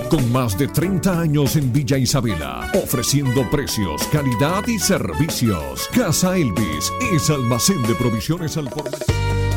con más de 30 años en Villa Isabela, ofreciendo precios, calidad y servicios. Casa Elvis es almacén de provisiones al por menor.